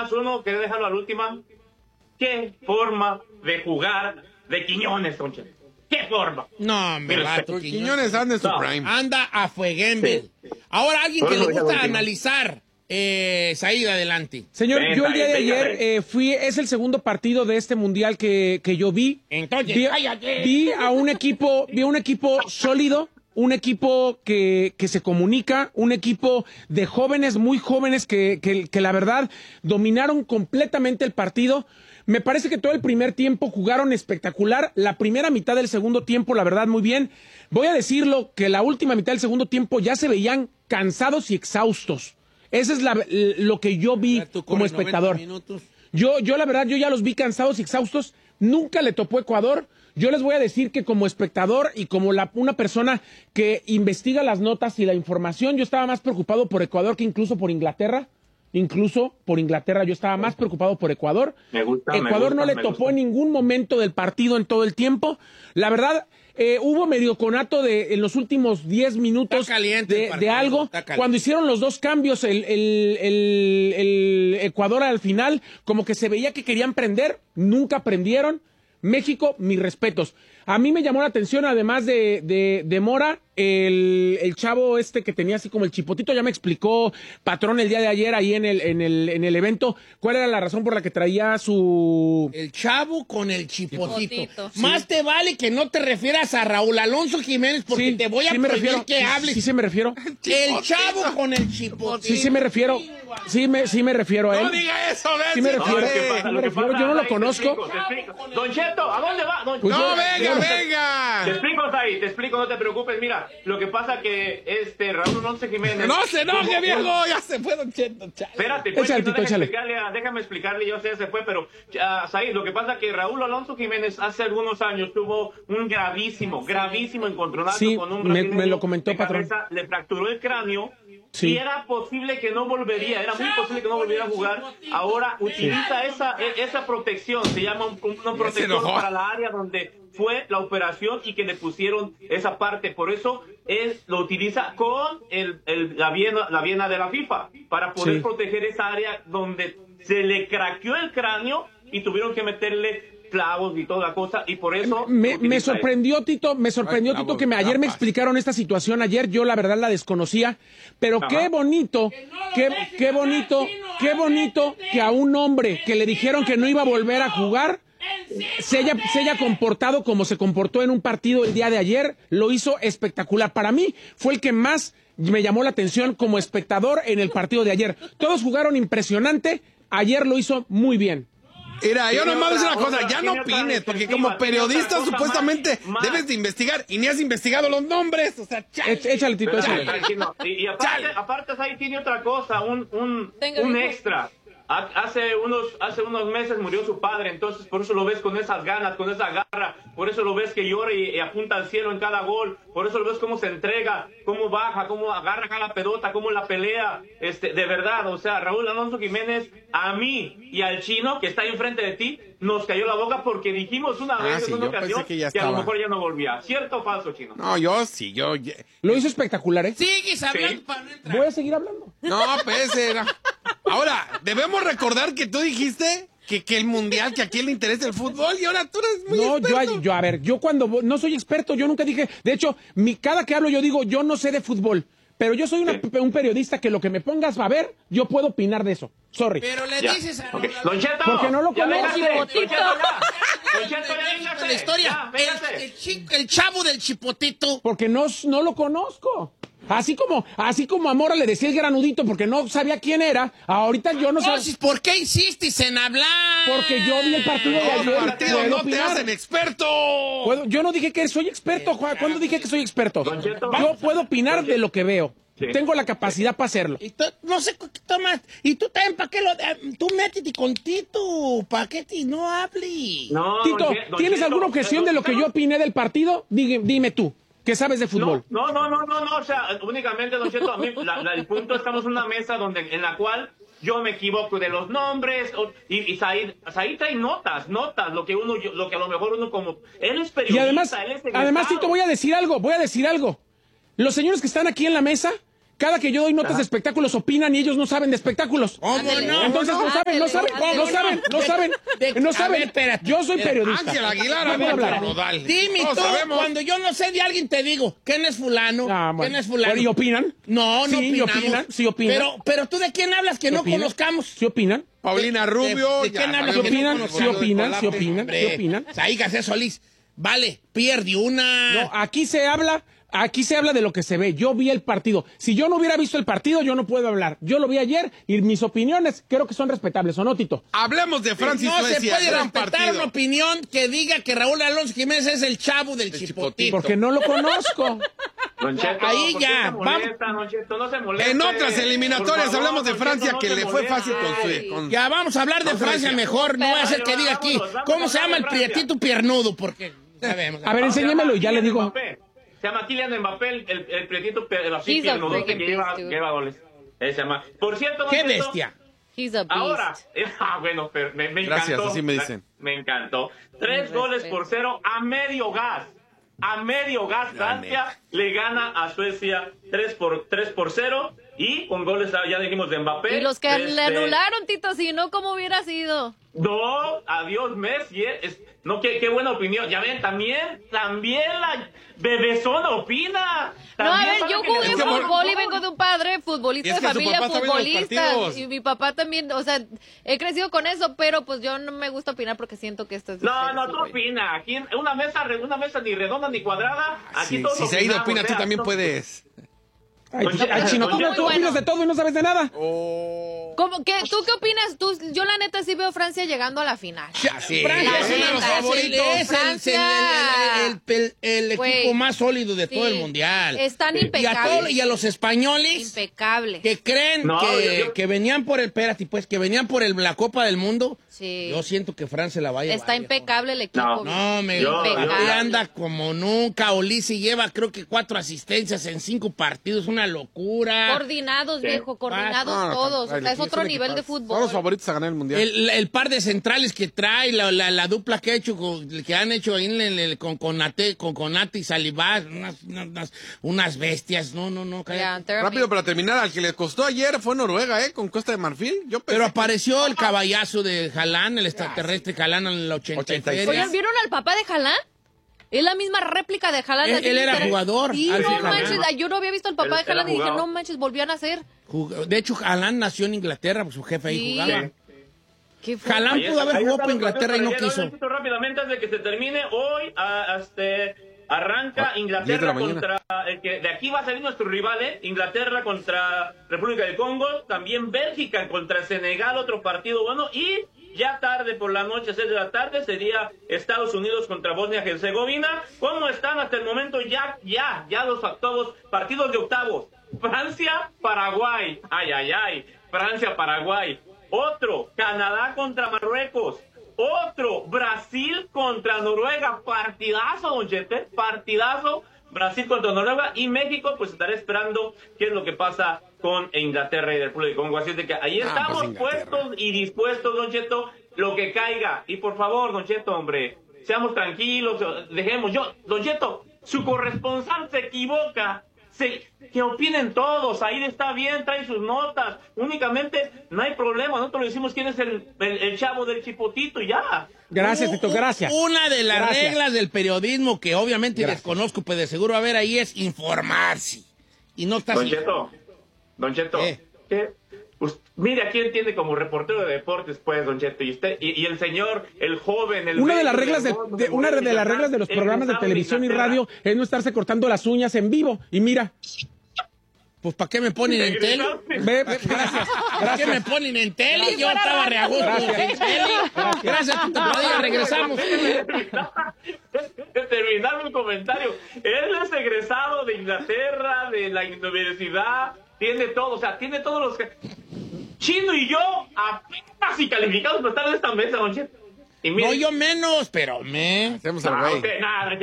más uno, quería dejarlo al última. ¿Qué forma de jugar de Quiñones, Don Cheto? ¿Qué forma? No, me vato, Quiñones anda en su prime. Anda a fueguembe. Sí. Ahora, alguien que le gusta última. analizar. Said, adelante. Señor, Venga, yo el día de venga, ayer es el segundo partido de este mundial que yo vi. Entonces, cállate. Vi a un equipo sólido, un equipo que se comunica, un equipo de jóvenes, muy jóvenes, que la verdad dominaron completamente el partido. Me parece que todo el primer tiempo jugaron espectacular. La primera mitad del segundo tiempo, la verdad, muy bien. Voy a decirlo que la última mitad del segundo tiempo ya se veían cansados y exhaustos. Ese es lo que yo vi como espectador. Yo la verdad, yo ya los vi cansados y exhaustos. Nunca le topó Ecuador. Yo les voy a decir que como espectador y como una persona que investiga las notas y la información, yo estaba más preocupado por Ecuador que incluso por Inglaterra. Incluso por Inglaterra yo estaba más preocupado por Ecuador. Ecuador no le topó en ningún momento del partido en todo el tiempo. La verdad, hubo medio conato en los últimos 10 minutos de algo. Cuando hicieron los dos cambios, el Ecuador al final, como que se veía que querían prender, nunca prendieron. México, mis respetos. A mí me llamó la atención, además de Mora, el chavo que tenía así como el chipotito, ya me explicó Patrón el día de ayer ahí en el evento, cuál era la razón por la que traía su... El chavo con el chipotito. Más te vale que no te refieras a Raúl Alonso Jiménez, porque te voy a prohibir que hables. Sí, se me refiero. El chavo con el chipotito. Sí, me refiero. Sí me refiero a él. No diga eso, Sí me refiero. Yo no lo conozco. Te explico. Don Cheto, ¿a dónde va? Pues No, venga. Te explico, no te preocupes. Mira, lo que pasa que Raúl Alonso Jiménez... No se enoje, viejo, ya se fue Don Cheto. Espérate, pues, Échale, Tito, échale. déjame explicarle, yo sé, se fue, pero, Said, lo que pasa que Raúl Alonso Jiménez hace algunos años tuvo un gravísimo encontronazo Sí, con un me lo comentó, de Patrón. cabeza, le fracturó el cráneo. Sí. Y era posible que no volvería, era muy posible que no volviera a jugar. Ahora utiliza esa protección, se llama una protección para la área donde fue la operación y que le pusieron esa parte. Por eso lo utiliza con la Viena de la FIFA, para poder proteger esa área donde se le craqueó el cráneo y tuvieron que meterle clavos y toda la cosa, y por eso... Me sorprendió, Tito, que ayer me explicaron esta situación. Ayer yo la verdad la desconocía, pero qué bonito que a un hombre que le dijeron que no iba a volver a jugar se haya comportado como se comportó en un partido el día de ayer. Lo hizo espectacular. Para mí fue el que más me llamó la atención como espectador en el partido de ayer. Todos jugaron impresionante, ayer lo hizo muy bien. Mira, yo nomás voy a decir una cosa, ya no opines, porque como periodista supuestamente debes de investigar, y ni has investigado los nombres, o sea, échale, Tito, échale. Y aparte ahí tiene otra cosa, un extra. Hace unos meses murió su padre, entonces por eso lo ves con esas ganas, con esa garra, por eso lo ves que llora y apunta al cielo en cada gol, por eso lo ves cómo se entrega, cómo baja, cómo agarra cada pelota, cómo la pelea, de verdad. O sea, Raúl Alonso Jiménez, a mí y al chino que está ahí enfrente de ti, nos cayó la boca porque dijimos una vez en una ocasión que a lo mejor ya no volvía. ¿Cierto o falso, chino? No, yo... Lo hizo espectacular, ¿eh? Sigues hablando para no entrar. Voy a seguir hablando. No, pues era... Ahora, debemos recordar que tú dijiste que el mundial, que a quién le interesa el fútbol, y ahora tú eres muy experto. Yo cuando no soy experto, yo nunca dije... De hecho, cada que hablo yo digo, yo no sé de fútbol. Pero yo soy un periodista que lo que me pongas a ver, yo puedo opinar de eso. Sorry. Pero le dices a Okay. Don Cheto, porque no lo conozco. Don Cheto, la historia. El chavo del chipotito. Porque no lo conozco. Así como a Mora le decía el granudito porque no sabía quién era, ahorita yo no sé. ¿Por qué insistes en hablar? Porque yo vi el partido de ayer. Partido no te hacen experto. Yo no dije que soy experto, Juan. ¿Cuándo dije que soy experto? Cheto, Yo puedo opinar de lo que veo. Sí. Tengo la capacidad para hacerlo. Y no sé qué tomas. Y tú también, ¿para qué tú métete con Tito? ¿Para qué no hables? No, Tito, ¿tienes alguna objeción de lo que yo opiné del partido? Dime tú. ¿Qué sabes de fútbol? No, o sea, únicamente, Don Cheto, a mí, el punto, estamos en una mesa en la cual yo me equivoco de los nombres, y Said trae notas, lo que a lo mejor uno como, él es periodista, y además, Tito, voy a decir algo, los señores que están aquí en la mesa, Cada que yo doy notas de espectáculos opinan y ellos no saben de espectáculos. ¿Cómo no? Entonces no saben. Espérate. Yo soy periodista. Ángel Aguilar, Dime tú, cuando yo no sé de alguien te digo, ¿quién es fulano? ¿Quién es fulano? ¿Y opinan? No, no opinamos. Sí opinan. Pero tú, ¿de quién hablas que no conozcamos? ¿Sí opinan? Paulina Rubio. ¿De quién hablas? ¿Sí opinan? Ahí Garcés Solís. Vale, pierde una. No, aquí se habla de lo que se ve. Yo vi el partido. Si yo no hubiera visto el partido, yo no puedo hablar. Yo lo vi ayer y mis opiniones creo que son respetables, ¿o no, Tito? Hablemos de Francia y Suecia. No se puede respetar una opinión que diga que Raúl Alonso Jiménez es el chavo del Chipotito. Porque no lo conozco. Don Cheto, ahí ya. Don Cheto, no se moleste. En otras eliminatorias hablamos de Francia, que le fue fácil con Ya vamos a hablar de Francia mejor. No voy a hacer que diga aquí. ¿Cómo se llama el prietito piernudo? Porque sabemos. A ver, enséñamelo y ya le digo. Se llama Kylian Mbappé, el prietito así piernudo que lleva goles. Se llama. Por cierto, ¡qué bestia! He's a beast. Ahora, bueno, pero me encantó. Gracias, así me dicen. Me encantó. 3-0 a medio gas. A medio gas, Francia le gana a Suecia 3-0 y con goles, ya dijimos, de Mbappé. Y los que le anularon, Tito, si no, ¿cómo hubiera sido? No, adiós Messi. No, qué buena opinión. Ya ven, también la Bebezona opina. No, a ver, yo jugué fútbol y vengo de un padre futbolista, de familia futbolista. Y mi papá también, o sea, he crecido con eso, pero pues yo no me gusta opinar porque siento que esto es... No, tú opina. Aquí una mesa ni redonda ni cuadrada. Aquí todos si Said opina, tú también puedes. Ay, Chino, tú opinas de todo y no sabes de nada. ¿Tú qué opinas? Yo la neta sí veo Francia llegando a la final. Francia es uno de los favoritos. Es el equipo más sólido de todo el mundial. Están impecables. Y a los españoles impecables. Que creen que venían por que venían por la Copa del Mundo. Sí. Yo siento que Francia la va a llevar. Está impecable el equipo. Anda como nunca. Olise lleva creo que 4 asistencias en 5 partidos. Una locura. Coordinados, viejo, coordinados todos. O sea, es otro nivel de fútbol. Son los favoritos a ganar el mundial. El par de centrales que trae, la dupla que han hecho ahí con Konate y Saliba, unas bestias. No. Rápido para terminar, al que le costó ayer fue Noruega, con Costa de Marfil. Pero apareció el caballazo de Haaland, el extraterrestre Haaland en el 86. Oigan, ¿vieron al papá de Haaland? Es la misma réplica de Haaland. Él era jugador. Sí, no manches, yo no había visto al papá de Haaland y dije, no manches, volvió a nacer. De hecho, Haaland nació en Inglaterra, pues su jefe ahí jugaba. Sí. Haaland pudo haber jugado por Inglaterra y no quiso. Rápidamente, antes de que se termine, hoy arranca Inglaterra contra... de aquí va a salir nuestro rival, Inglaterra contra República del Congo, también Bélgica contra Senegal, otro partido bueno, y... ya tarde por la noche, 6 de la tarde, sería Estados Unidos contra Bosnia-Herzegovina. ¿Cómo están hasta el momento? Ya los todos partidos de octavos. Francia-Paraguay. Ay. Francia-Paraguay. Otro, Canadá contra Marruecos. Otro, Brasil contra Noruega. Partidazo, don Chete. Partidazo. Brasil contra Noruega y México, pues estaré esperando qué es lo que pasa con Inglaterra y República del Congo. Así es de que ahí estamos puestos y dispuestos, don Cheto, lo que caiga. Y por favor, don Cheto, hombre, seamos tranquilos, dejemos. Don Cheto, su corresponsal se equivoca. Que opinen todos, ahí está bien, trae sus notas. Únicamente no hay problema, nosotros le decimos quién es el chavo del Chipotito y ya. Gracias, Tito, gracias. Una de las reglas del periodismo que obviamente desconozco, pero de seguro va a haber ahí es informarse. Y no está Don Cheto, ¿qué? Pues, mire, aquí entiende como reportero de deportes, pues, don Cheto, y usted, y el señor, el joven, una de las reglas de los programas de televisión y radio es no estarse cortando las uñas en vivo, y mira. Pues, ¿para qué me ponen en tele? Gracias. ¿Para qué me ponen en tele? Yo estaba reagusto en tele. Gracias, Tito Padilla, regresamos. Terminar mi comentario. Él es egresado de Inglaterra, de la universidad, tiene todo, o sea, tiene todos los... Chino y yo apenas y calificados para estar en esta mesa, don Cheto. No, yo menos, pero hacemos el rey. Usted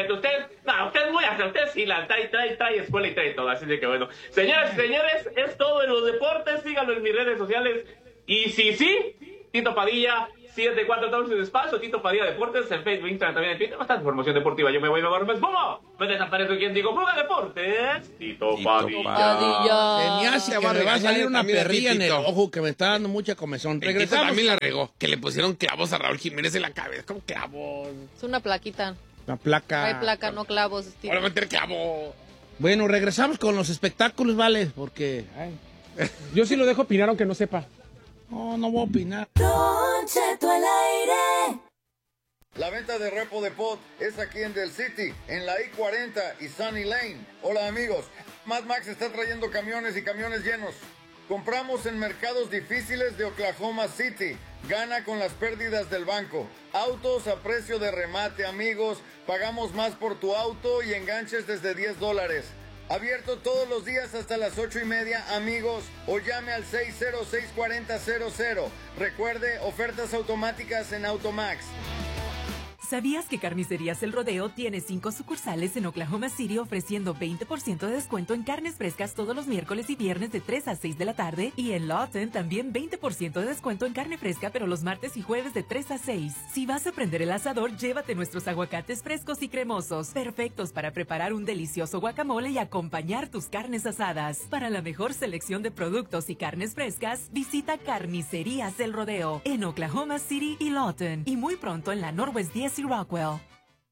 es muy hacia usted sí la trae escuela y trae todo, así de que bueno. Señoras y señores, es todo en los deportes, síganlo en mis redes sociales. Y sí, Tito Padilla, 7-4 estamos en espacio, Tito Padilla Deportes, en Facebook, Instagram, también en Twitter, bastante información deportiva. Yo me voy, me ¡bomo! Me desaparezco quien digo, Buga Deportes, Tito Padilla. Genial, que me va a salir una perrilla en el ojo que me está dando mucha comezón. Regresamos. También la regó, que le pusieron clavos a Raúl Jiménez en la cabeza, como clavos. Es una plaquita. Una placa. No hay placa, no clavos. Ahora meter clavo. Bueno, regresamos con los espectáculos, ¿vale? Porque... yo sí lo dejo opinar aunque no sepa. No voy a opinar. Don Cheto al aire. La venta de repo de pot es aquí en Del City, en la I-40 y Sunny Lane. Hola amigos, Mad Max está trayendo camiones y camiones llenos. Compramos en mercados difíciles de Oklahoma City. Gana con las pérdidas del banco. Autos a precio de remate, amigos. Pagamos más por tu auto y enganches desde $10. Abierto todos los días hasta las 8:30, amigos. O llame al 606-4000. Recuerde, ofertas automáticas en Automax. ¿Sabías que Carnicerías El Rodeo tiene 5 sucursales en Oklahoma City ofreciendo 20% de descuento en carnes frescas todos los miércoles y viernes de 3 a 6 de la tarde? Y en Lawton también 20% de descuento en carne fresca, pero los martes y jueves de 3 a 6. Si vas a prender el asador, llévate nuestros aguacates frescos y cremosos, perfectos para preparar un delicioso guacamole y acompañar tus carnes asadas. Para la mejor selección de productos y carnes frescas, visita Carnicerías El Rodeo en Oklahoma City y Lawton. Y muy pronto en la Northwest 10 y Rockwell.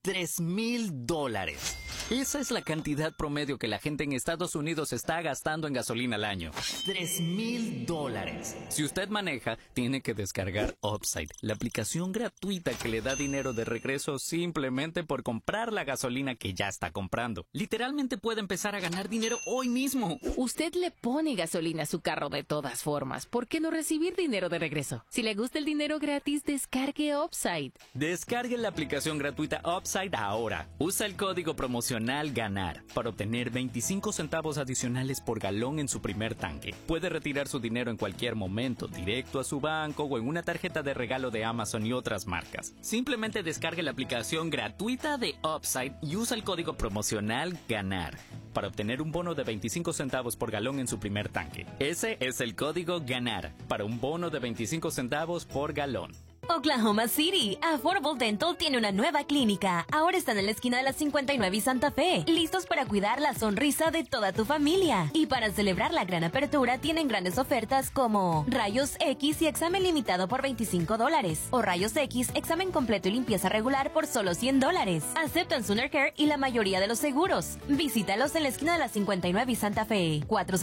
$3,000. Esa es la cantidad promedio que la gente en Estados Unidos está gastando en gasolina al año. $3,000. Si usted maneja, tiene que descargar Upside, la aplicación gratuita que le da dinero de regreso simplemente por comprar la gasolina que ya está comprando. Literalmente puede empezar a ganar dinero hoy mismo. Usted le pone gasolina a su carro de todas formas. ¿Por qué no recibir dinero de regreso? Si le gusta el dinero gratis, descargue Upside. Descargue la aplicación gratuita Upside ahora. Usa el código promocional GANAR para obtener 25 centavos adicionales por galón en su primer tanque. Puede retirar su dinero en cualquier momento, directo a su banco o en una tarjeta de regalo de Amazon y otras marcas. Simplemente descargue la aplicación gratuita de Upside y usa el código promocional GANAR para obtener un bono de 25 centavos por galón en su primer tanque. Ese es el código GANAR para un bono de 25 centavos por galón. Oklahoma City, Affordable Dental tiene una nueva clínica. Ahora están en la esquina de la 59 y Santa Fe, listos para cuidar la sonrisa de toda tu familia. Y para celebrar la gran apertura, tienen grandes ofertas como Rayos X y examen limitado por $25, o Rayos X, examen completo y limpieza regular por solo $100. Aceptan Sooner Care y la mayoría de los seguros. Visítalos en la esquina de la 59 y Santa Fe,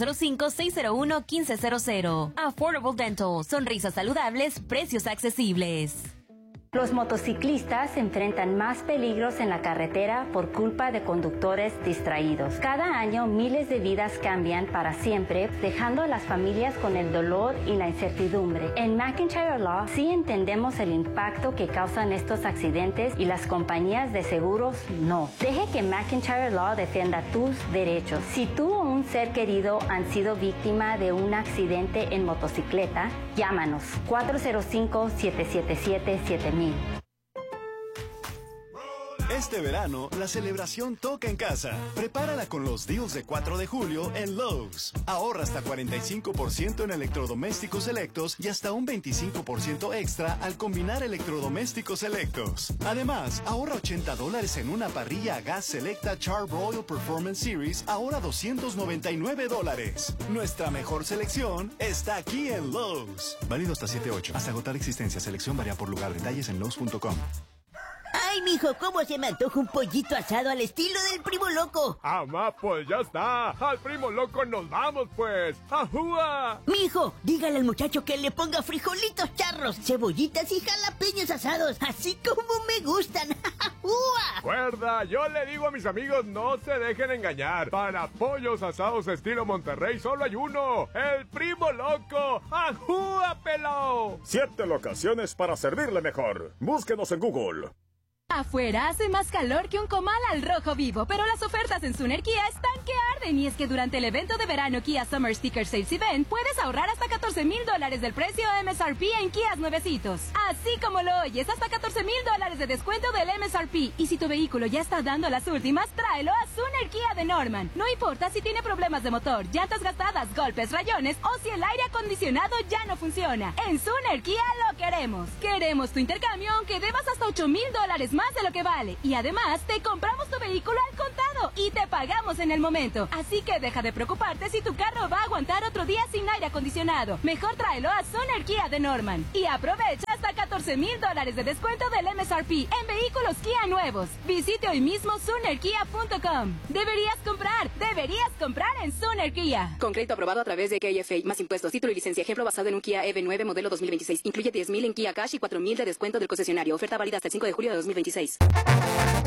405-601-1500. Affordable Dental, sonrisas saludables, precios accesibles. Los motociclistas enfrentan más peligros en la carretera por culpa de conductores distraídos. Cada año miles de vidas cambian para siempre, dejando a las familias con el dolor y la incertidumbre. En McIntyre Law sí entendemos el impacto que causan estos accidentes y las compañías de seguros no. Deje que McIntyre Law defienda tus derechos. Si tú o un ser querido han sido víctima de un accidente en motocicleta, llámanos 405-777-7000. Este verano, la celebración toca en casa. Prepárala con los deals de 4 de julio en Lowe's. Ahorra hasta 45% en electrodomésticos selectos y hasta un 25% extra al combinar electrodomésticos selectos. Además, ahorra $80 en una parrilla a gas selecta Char-Broil Performance Series, ahora $299. Nuestra mejor selección está aquí en Lowe's. Válido hasta 7/8. Hasta agotar existencia. Selección varía por lugar. Detalles en Lowe's.com. Ay, mijo, ¿cómo se me antoja un pollito asado al estilo del Primo Loco? Mamá, pues ya está. Al Primo Loco nos vamos, pues. ¡Ajúa! Mijo, dígale al muchacho que le ponga frijolitos charros, cebollitas y jalapeños asados, así como me gustan. ¡Ajúa! Cuerda, yo le digo a mis amigos, no se dejen engañar. Para pollos asados estilo Monterrey solo hay uno. El Primo Loco. ¡Ajúa, pelao! 7 locaciones para servirle mejor. Búsquenos en Google. Afuera hace más calor que un comal al rojo vivo, pero las ofertas en Suner Kia están que arden. saben, y es que durante el evento de verano Kia Summer Sticker Sales Event puedes ahorrar hasta $14,000 del precio MSRP en Kias nuevecitos. Así como lo oyes, hasta $14,000 de descuento del MSRP. Y si tu vehículo ya está dando las últimas, tráelo a Sooner Kia de Norman. No importa si tiene problemas de motor, llantas gastadas, golpes, rayones o si el aire acondicionado ya no funciona. En Sooner Kia lo queremos. Queremos tu intercambio aunque debas hasta $8,000 más de lo que vale. Y además, te compramos tu vehículo al contado y te pagamos en el momento. Así que deja de preocuparte si tu carro va a aguantar otro día sin aire acondicionado. Mejor tráelo a Sooner Kia de Norman. Y aprovecha hasta $14,000 de descuento del MSRP en vehículos Kia nuevos. Visite hoy mismo SoonerKia.com. Deberías comprar en Sooner Kia. Con crédito aprobado a través de KFA, más impuestos, título y licencia. Ejemplo basado en un Kia EV9 modelo 2026. Incluye $10,000 en Kia Cash y $4,000 de descuento del concesionario. Oferta válida hasta el 5 de julio de 2026.